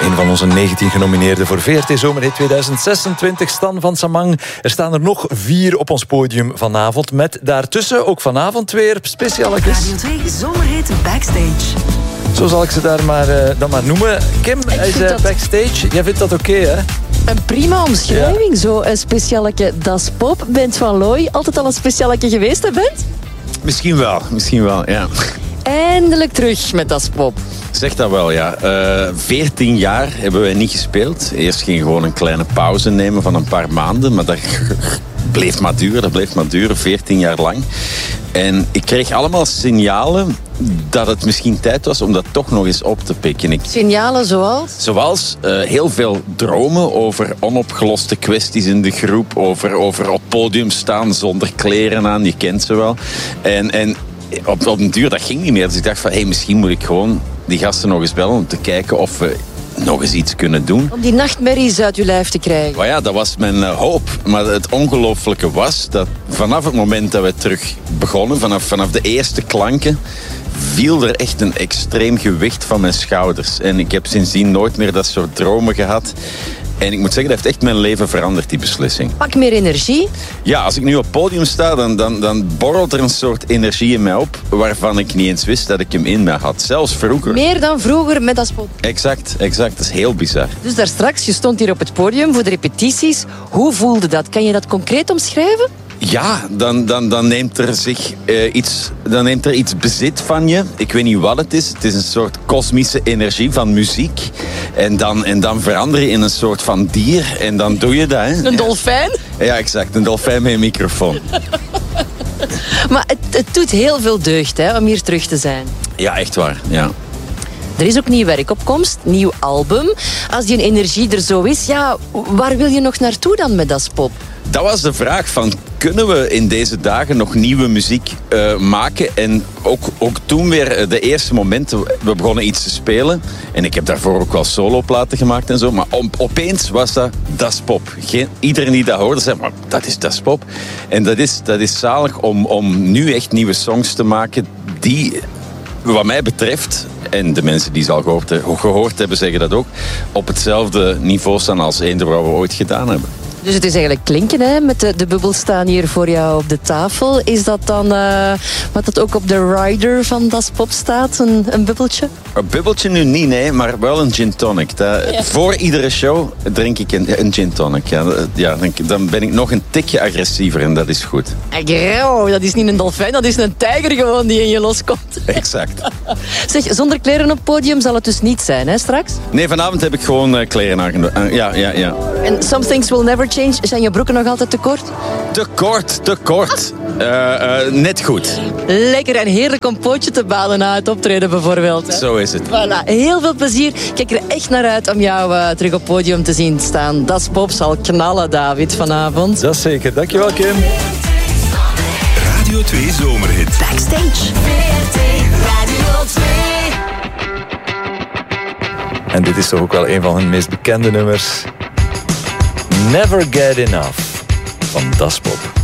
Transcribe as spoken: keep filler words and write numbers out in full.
Een van onze negentien genomineerden voor V R T Zomerhit tweeduizend zesentwintig, Stan van Samang. Er staan er nog vier op ons podium vanavond. Met daartussen ook vanavond weer specialetjes. Radio twee Zomerhit Backstage. Zo zal ik ze daar maar, uh, dan maar noemen. Kim is uh, dat... backstage. Jij vindt dat oké, okay, hè? Een prima omschrijving. Ja. Zo een specialetje Das Pop. Bent van Looy. Altijd al een specialetje geweest, hè, Bent? Misschien wel, misschien wel, ja. Eindelijk terug met Das Pop. Zeg dat wel, ja. Veertien uh, jaar hebben wij niet gespeeld. Eerst ging gewoon een kleine pauze nemen van een paar maanden. Maar dat bleef maar duren, dat bleef maar duren. Veertien jaar lang. En ik kreeg allemaal signalen dat het misschien tijd was om dat toch nog eens op te pikken. Ik... Signalen zoals? Zoals uh, heel veel dromen over onopgeloste kwesties in de groep. Over, over op podium staan zonder kleren aan, je kent ze wel. En... en Op, op een duur, dat ging niet meer. Dus ik dacht van, hey, misschien moet ik gewoon die gasten nog eens bellen om te kijken of we nog eens iets kunnen doen. Om die nachtmerries uit je lijf te krijgen. Maar ja, dat was mijn uh, hoop. Maar het ongelooflijke was dat vanaf het moment dat we terug begonnen, vanaf, vanaf de eerste klanken, viel er echt een extreem gewicht van mijn schouders. En ik heb sindsdien nooit meer dat soort dromen gehad. En ik moet zeggen, dat heeft echt mijn leven veranderd, die beslissing. Pak meer energie? Ja, als ik nu op het podium sta, dan, dan, dan borrelt er een soort energie in mij op, waarvan ik niet eens wist dat ik hem in mij had. Zelfs vroeger. Meer dan vroeger met Das Pop? Exact, exact. Dat is heel bizar. Dus daar straks, je stond hier op het podium voor de repetities. Hoe voelde dat? Kan je dat concreet omschrijven? Ja, dan, dan, dan, neemt er zich, uh, iets, dan neemt er iets bezit van je. Ik weet niet wat het is. Het is een soort kosmische energie van muziek. En dan, en dan verander je in een soort van dier. En dan doe je dat. Hè. Een dolfijn? Ja, exact. Een dolfijn met een microfoon. Maar het, het doet heel veel deugd, hè, om hier terug te zijn. Ja, echt waar. Ja. Er is ook nieuw werk op komst, nieuw album. Als die energie er zo is, ja, waar wil je nog naartoe dan met Das Pop? Dat was de vraag van, kunnen we in deze dagen nog nieuwe muziek uh, maken? En ook, ook toen weer de eerste momenten, we begonnen iets te spelen. En ik heb daarvoor ook wel soloplaten gemaakt en zo. Maar op, opeens was dat Das Pop. Geen, iedereen die dat hoorde zei, maar dat is Das Pop. En dat is, dat is zalig om, om nu echt nieuwe songs te maken die, wat mij betreft, en de mensen die ze al gehoord, gehoord hebben zeggen dat ook, op hetzelfde niveau staan als eender wat we ooit gedaan hebben. Dus het is eigenlijk klinken, hè? Met de, de bubbels staan hier voor jou op de tafel. Is dat dan uh, wat dat ook op de rider van Das Pop staat? Een, een bubbeltje? Een bubbeltje nu niet, nee, maar wel een gin tonic. Dat, ja. Voor iedere show drink ik een, een gin tonic. Ja, ja, dan ben ik nog een tikje agressiever en dat is goed. Agro, dat is niet een dolfijn, dat is een tijger gewoon die in je loskomt. Exact. Zeg, zonder kleren op het podium zal het dus niet zijn, hè, straks? Nee, vanavond heb ik gewoon uh, kleren aangenomen. Uh, ja, ja, ja. En some things will never change. Zijn je broeken nog altijd te kort? Te kort, te kort. Uh, uh, net goed. Lekker en heerlijk om pootje te baden na het optreden bijvoorbeeld. Hè? Zo is het. Voilà. Heel veel plezier. Ik kijk er echt naar uit om jou uh, terug op het podium te zien staan. Das Pop zal knallen, David, vanavond. Dat is zeker. Dankjewel, Kim. Radio twee Zomerhit. Backstage. Radio twee. En dit is toch ook wel een van hun meest bekende nummers. Never Get Enough van Das Pop.